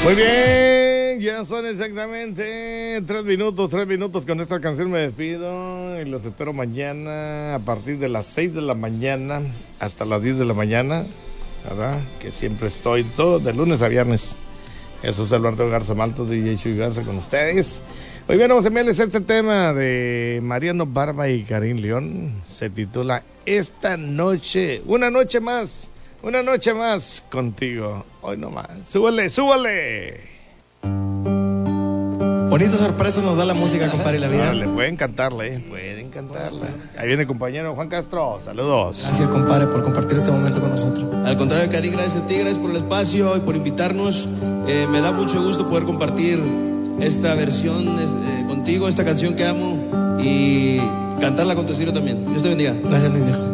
Muy bien, ya son exactamente 3 minutos con esta canción me despido y los espero mañana a partir de las 6 de la mañana hasta las 10 de la mañana, ¿verdad? Que siempre estoy todo de lunes a viernes. Jesús Alberto Garza Malto, DJ Chuy Garza con ustedes. Hoy bien, vamos a enviarles este tema de Mariano Barba y Karim León. Se titula Esta noche, una noche más contigo. Hoy nomás. Súbale. Bonita sorpresa nos da la música, compadre, la vida. Vale, pueden cantarla. Ahí viene el compañero Juan Castro. Saludos. Gracias, compadre, por compartir este momento con nosotros. Al contrario, Karim, gracias a ti, gracias por el espacio y por invitarnos. Me da mucho gusto poder compartir esta versión contigo, esta canción que amo y cantarla con tu estilo también. Dios te bendiga. Gracias, mi viejo.